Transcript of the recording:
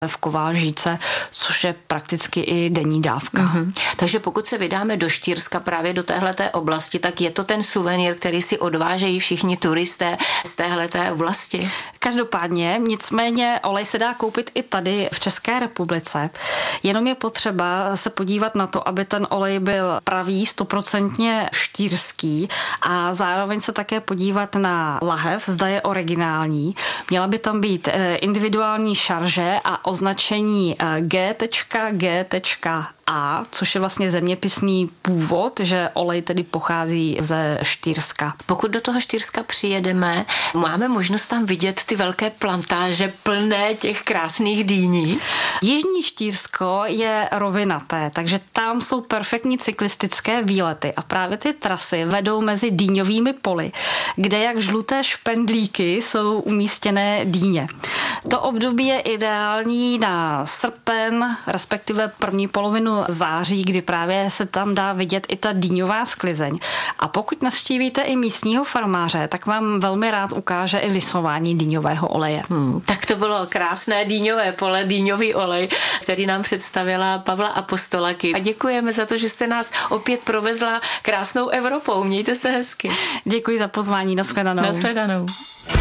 v Kováříce, což je prakticky i denní dávka. Takže pokud se vydáme do Štýrska právě do téhleté oblasti, tak je to ten suvenýr, který si odvážejí všichni turisté z téhleté oblasti? Každopádně, nicméně olej se dá koupit i tady v České republice. Jenom je potřeba se podívat na to, aby ten olej byl pravý, 100% štýrský a zároveň se také podívat na lahev, zda je originální. Měla by tam být individuální šarže a označení G.A, což je vlastně zeměpisný původ, že olej tedy pochází ze Štýrska. Pokud do toho Štýrska přijedeme, máme možnost tam vidět ty velké plantáže plné těch krásných dýní? Jižní Štýrsko je rovinaté, takže tam jsou perfektní cyklistické výlety a právě ty trasy vedou mezi dýňovými poli, kde jak žluté špendlíky jsou umístěné dýně. To období je ideální na srpen, respektive první polovinu září, kdy právě se tam dá vidět i ta dýňová sklizeň. A pokud navštívíte i místního farmáře, tak vám velmi rád ukáže i lisování dýňového oleje. Tak to bylo krásné dýňové pole, dýňový olej, který nám představila Pavla Apostolaky. A děkujeme za to, že jste nás opět provezla krásnou Evropou. Mějte se hezky. Děkuji za pozvání. Nashledanou. Nashledanou.